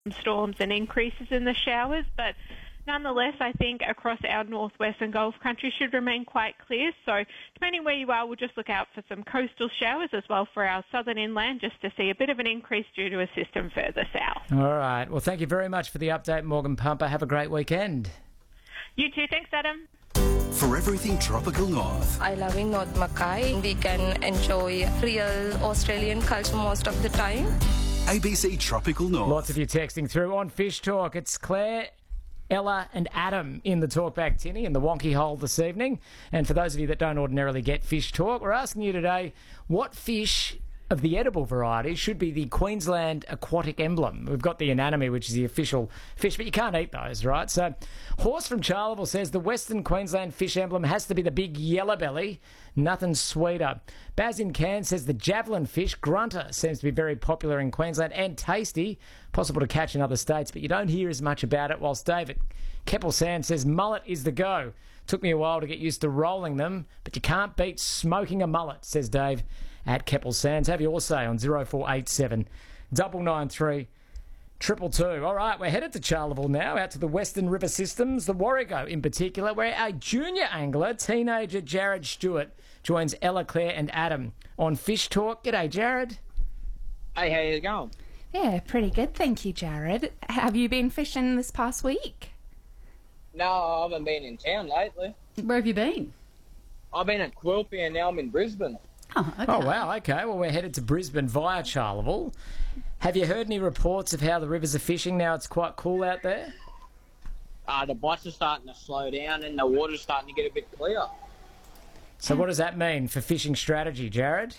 storms and increases in the showers, but nonetheless, I think across our northwest and Gulf country should remain quite clear. So depending where you are, we'll just look out for some coastal showers as well for our southern inland, just to see a bit of an increase due to a system further south. All right. Well, thank you very much for the update, Morgan Pumper. Have a great weekend. You too. Thanks, Adam. For everything Tropical North. I love in North Mackay. We can enjoy real Australian culture most of the time. ABC Tropical North. Lots of you texting through on Fish Talk. It's Claire, Ella and Adam in the Talkback Tinny in the Wonky Hole this evening. And for those of you that don't ordinarily get Fish Talk, we're asking you today, what fish of the edible variety should be the Queensland aquatic emblem? We've got the anemone, which is the official fish, but you can't eat those, right? So Horse from Charleville says the Western Queensland fish emblem has to be the big yellow belly. Nothing sweeter. Baz in Cairns says the javelin fish, grunter, seems to be very popular in Queensland and tasty, possible to catch in other states, but you don't hear as much about it, whilst David Keppel Sand says mullet is the go. Took me a while to get used to rolling them, but you can't beat smoking a mullet, says Dave at Keppel Sands. Have your say on 0487 993 222. All right, we're headed to Charleville now, out to the Western River Systems, the Warrego in particular, where our junior angler, teenager Jared Stewart, joins Ella, Claire and Adam on Fish Talk. G'day, Jared. Hey, how you going? Yeah, pretty good, thank you, Jared. Have you been fishing this past week? No, I haven't been in town lately. Where have you been? I've been at Quilpie and now I'm in Brisbane. Oh, okay. Oh, wow, okay. Well, we're headed to Brisbane via Charleville. Have you heard any reports of how the rivers are fishing now? It's quite cool out there. The bites are starting to slow down and the water's starting to get a bit clear. So what does that mean for fishing strategy, Jared?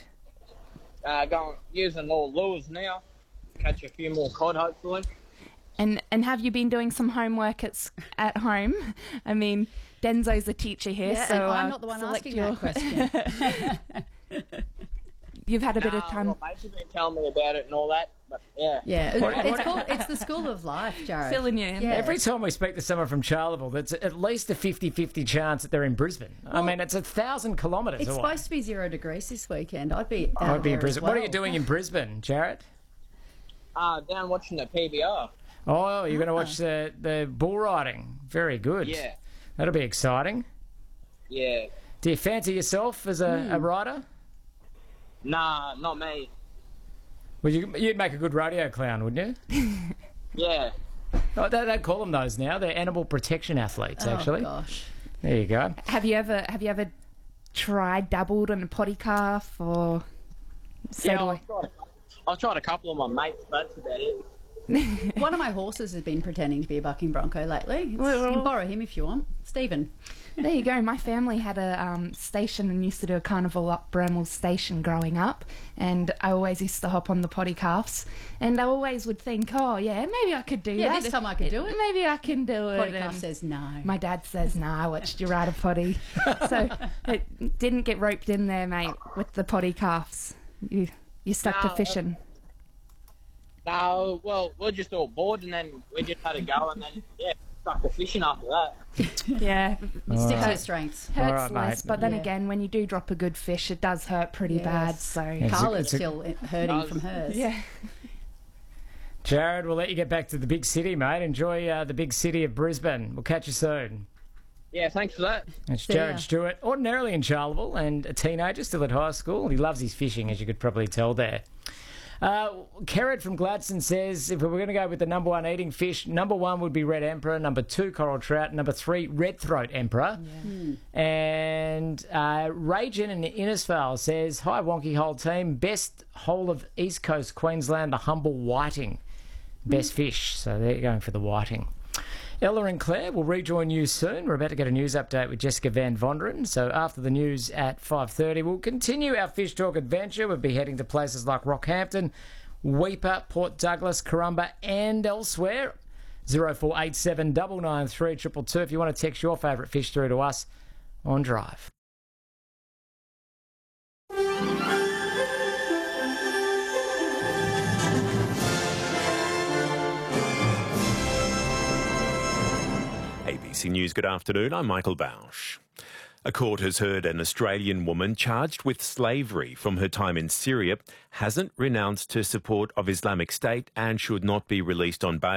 Using more lures now. Catch a few more cod, hopefully. And have you been doing some homework at home? I mean, Denzo's the teacher here, Yeah, so and I'm not the one asking that question. You've had a bit of time. Well, mates have been telling me about it and all that, but yeah. Yeah, it's the school of life, Jared. Filling you in. Yeah. Every time we speak to someone from Charleville, there's at least a 50-50 chance that they're in Brisbane. I mean, it's 1,000 kilometres It's away. supposed to be 0 degrees this weekend. I'd be out I'd be in there as Brisbane. well. What are you doing in Brisbane, Jared? Down watching the PBR. Oh, you're going to watch the bull riding. Very good. Yeah. That'll be exciting. Yeah. Do you fancy yourself as a rider? Nah, not me. Well, you'd make a good rodeo clown, wouldn't you? Yeah. Oh, they call them those now. They're animal protection athletes, actually. Oh, gosh. There you go. Have you ever dabbled on a potty calf or? I've tried a couple of my mates, but that's about it. One of my horses has been pretending to be a bucking bronco lately. You can borrow him if you want. Stephen. There you go. My family had a station and used to do a carnival up Bramwell Station growing up, and I always used to hop on the potty calves, and I always would think, oh yeah, maybe I could do that. Yeah, this time I could do it. Maybe I can do it. Potty calf says no. My dad says no. I watched you ride a potty, so it didn't get roped in there, mate, with the potty calves. You stuck to fishing. No, well, we're just all bored and then we just had a go and then, stuck to fishing after that. Yeah, Stick to your strengths. hurts All right, less, mate. but then again, when you do drop a good fish, it does hurt pretty bad. So Carla's it's a- still hurting from hers. yeah. Jared, we'll let you get back to the big city, mate. Enjoy the big city of Brisbane. We'll catch you soon. Yeah, thanks for that. It's See Jared ya. Stewart, ordinarily in Charleville and a teenager, still at high school. He loves his fishing, as you could probably tell there. Kerrod from Gladstone says if we were going to go with the number one eating fish, number one would be red emperor, number two coral trout, number three red throat emperor. And Rajan in Innisfail says, hi Wonky Hole team, best whole of East Coast Queensland, the humble whiting. Best fish. So they're going for the whiting. Ella and Claire will rejoin you soon. We're about to get a news update with Jessica Van Vonderen. So after the news at 5:30, we'll continue our Fish Talk adventure. We'll be heading to places like Rockhampton, Weipa, Port Douglas, Corumba and elsewhere. 0487 993 222 if you want to text your favourite fish through to us on Drive. ABC News, good afternoon. I'm Michael Bausch. A court has heard an Australian woman charged with slavery from her time in Syria hasn't renounced her support of Islamic State and should not be released on bail.